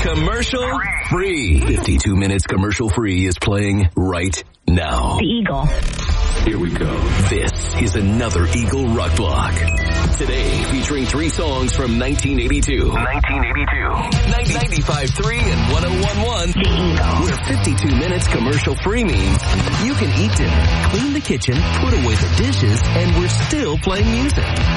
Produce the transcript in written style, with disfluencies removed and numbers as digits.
commercial free. 52 minutes commercial free is playing right now. The Eagle. Here we go. This is another Eagle Rock Block. Today, featuring 3 songs from 1982. 95.3 and 101.1. The Eagle. Where 52 minutes commercial free means you can eat dinner, clean the kitchen, put away the dishes, and we're still playing music.